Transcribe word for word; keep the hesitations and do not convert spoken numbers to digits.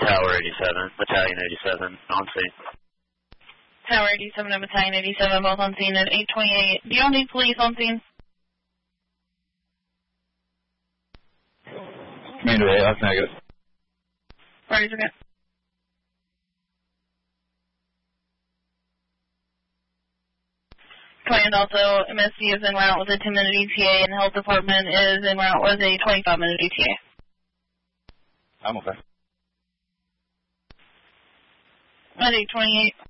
Tower eighty-seven, Battalion eighty-seven, on scene. Tower eighty-seven and Battalion eighty-seven, both on scene at eight twenty-eight. Do you all need police on scene? Commander eight, that's negative. Parties are good. Command also, M S C is en route with a ten minute E T A, and Health Department is en route with a twenty-five minute E T A. I'm okay. At eight twenty-eight.